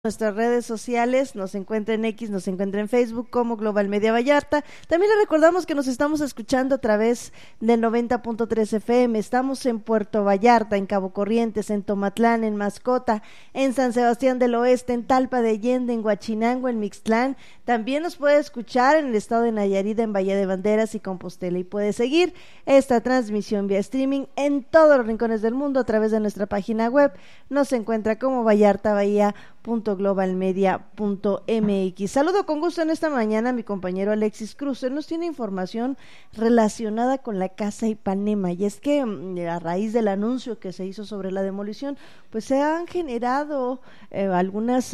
Nuestras redes sociales, nos encuentra en X, nos encuentra en Facebook como Global Media Vallarta. También le recordamos que nos estamos escuchando a través del 90.3 FM. Estamos en Puerto Vallarta, en Cabo Corrientes, en Tomatlán, en Mascota, en San Sebastián del Oeste, en Talpa de Allende, en Huachinango, en Mixtlán. También nos puede escuchar en el estado de Nayarit, en Bahía de Banderas y Compostela. Y puede seguir esta transmisión vía streaming en todos los rincones del mundo a través de nuestra página web. Nos encuentra como vallartabahía.globalmedia.mx. Saludo con gusto en esta mañana a mi compañero Alexis Cruz. Él nos tiene información relacionada con la Casa Ipanema, y es que a raíz del anuncio que se hizo sobre la demolición, pues se han generado algunas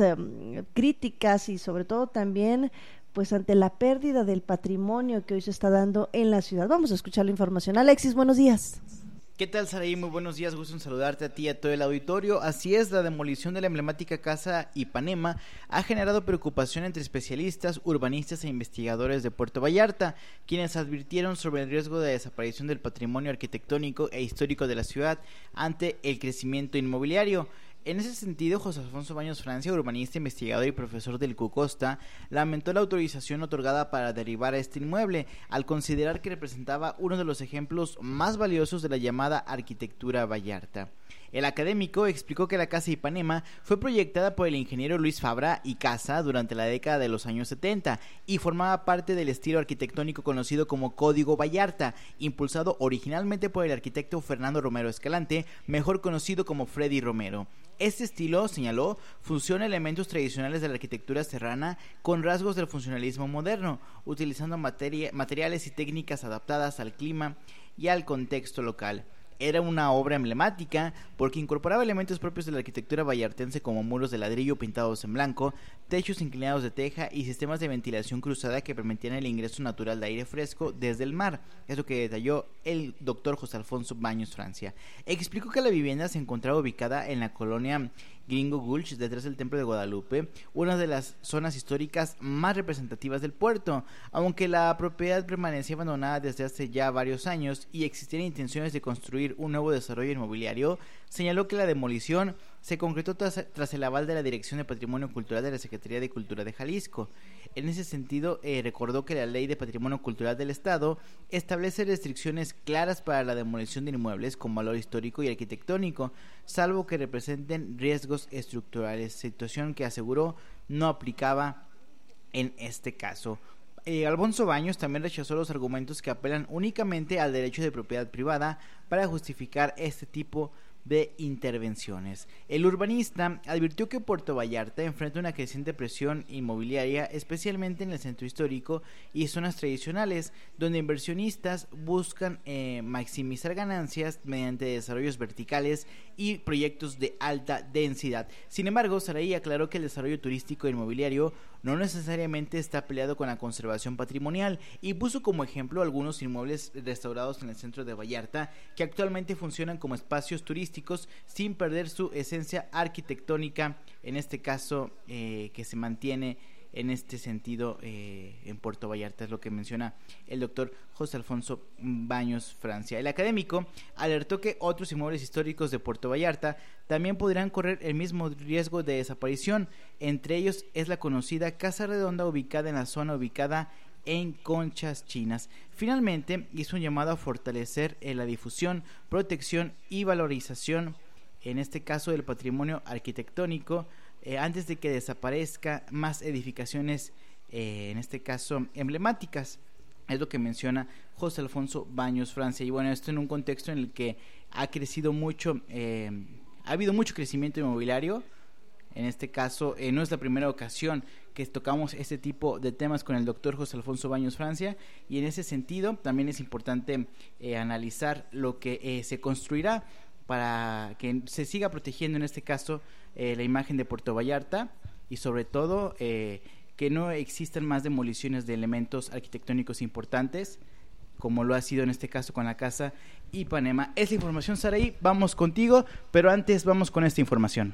críticas y sobre todo también pues ante la pérdida del patrimonio que hoy se está dando en la ciudad. Vamos a escuchar la información. Alexis, buenos días. ¿Qué tal, Saraí? Muy buenos días, gusto en saludarte a ti y a todo el auditorio. Así es, la demolición de la emblemática Casa Ipanema ha generado preocupación entre especialistas, urbanistas e investigadores de Puerto Vallarta, quienes advirtieron sobre el riesgo de desaparición del patrimonio arquitectónico e histórico de la ciudad ante el crecimiento inmobiliario. En ese sentido, José Alfonso Baños Francia, urbanista, investigador y profesor del CUCOSTA, lamentó la autorización otorgada para derribar este inmueble, al considerar que representaba uno de los ejemplos más valiosos de la llamada arquitectura vallarta. El académico explicó que la Casa Ipanema fue proyectada por el ingeniero Luis Fabra y Casa durante la década de los años 70 y formaba parte del estilo arquitectónico conocido como Código Vallarta, impulsado originalmente por el arquitecto Fernando Romero Escalante, mejor conocido como Freddy Romero. Este estilo, señaló, fusiona elementos tradicionales de la arquitectura serrana con rasgos del funcionalismo moderno, utilizando materiales y técnicas adaptadas al clima y al contexto local. Era una obra emblemática porque incorporaba elementos propios de la arquitectura vallartense como muros de ladrillo pintados en blanco, techos inclinados de teja y sistemas de ventilación cruzada que permitían el ingreso natural de aire fresco desde el mar. Es lo que detalló el doctor José Alfonso Baños Francia. Explicó que la vivienda se encontraba ubicada en la colonia Gringo Gulch, detrás del Templo de Guadalupe, una de las zonas históricas más representativas del puerto. Aunque la propiedad permanecía abandonada desde hace ya varios años y existían intenciones de construir un nuevo desarrollo inmobiliario, señaló que la demolición se concretó tras el aval de la Dirección de Patrimonio Cultural de la Secretaría de Cultura de Jalisco. En ese sentido, recordó que la Ley de Patrimonio Cultural del Estado establece restricciones claras para la demolición de inmuebles con valor histórico y arquitectónico, salvo que representen riesgos estructurales, situación que aseguró no aplicaba en este caso. Alfonso Baños también rechazó los argumentos que apelan únicamente al derecho de propiedad privada para justificar este tipo de intervenciones. El urbanista advirtió que Puerto Vallarta enfrenta una creciente presión inmobiliaria, especialmente en el centro histórico y zonas tradicionales, donde inversionistas buscan maximizar ganancias mediante desarrollos verticales y proyectos de alta densidad. Sin embargo, Saraí aclaró que el desarrollo turístico e inmobiliario no necesariamente está peleado con la conservación patrimonial y puso como ejemplo algunos inmuebles restaurados en el centro de Vallarta que actualmente funcionan como espacios turísticos sin perder su esencia arquitectónica, en este caso que se mantiene en este sentido en Puerto Vallarta, es lo que menciona el doctor José Alfonso Baños Francia. El académico alertó que otros inmuebles históricos de Puerto Vallarta también podrán correr el mismo riesgo de desaparición. Entre ellos es la conocida Casa Redonda, ubicada en la zona ubicada en Conchas Chinas. Finalmente hizo un llamado a fortalecer la difusión, protección y valorización, en este caso del patrimonio arquitectónico, antes de que desaparezca más edificaciones, en este caso emblemáticas. Es lo que menciona José Alfonso Baños Francia. Y bueno, esto en un contexto en el que ha crecido mucho, ha habido mucho crecimiento inmobiliario. En este caso, no es la primera ocasión que tocamos este tipo de temas con el doctor José Alfonso Baños Francia, y en ese sentido también es importante analizar lo que se construirá para que se siga protegiendo, en este caso, la imagen de Puerto Vallarta, y sobre todo que no existan más demoliciones de elementos arquitectónicos importantes, como lo ha sido en este caso con la Casa Ipanema. Es la información, Saraí, vamos contigo, pero antes vamos con esta información.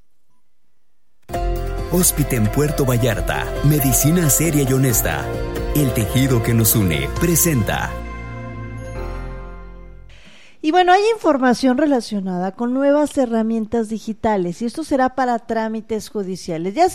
Hóspite en Puerto Vallarta, medicina seria y honesta. El tejido que nos une presenta. Y bueno, hay información relacionada con nuevas herramientas digitales y esto será para trámites judiciales. Ya